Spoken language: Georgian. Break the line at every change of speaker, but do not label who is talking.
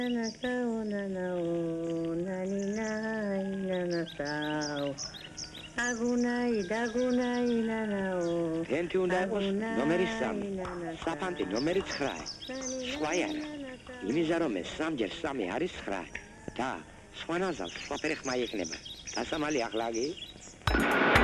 Tenti უნდა იყოს ნომერი 3, საფანტი ნომერი 9. სხვა არა. იმისა რომ ეს 3 × 3 არის 9 და სხვა ნაზავს სხვაფერი ხმა იქნება. დასამალი ახლა გი